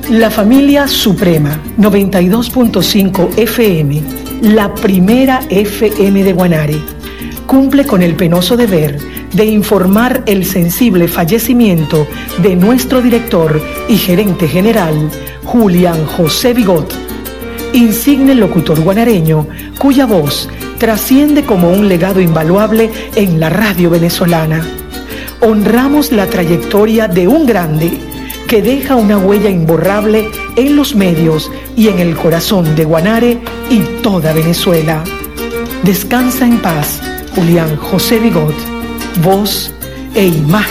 La familia Suprema, 92.5 FM, la primera FM de Guanare, cumple con el penoso deber de informar el sensible fallecimiento de nuestro director y gerente general, Julián José Bigot, insigne locutor guanareño cuya voz trasciende como un legado invaluable en la radio venezolana. Honramos la trayectoria de un grande que deja una huella imborrable en los medios y en el corazón de Guanare y toda Venezuela. Descansa en paz, Julián José Bigot, voz e imagen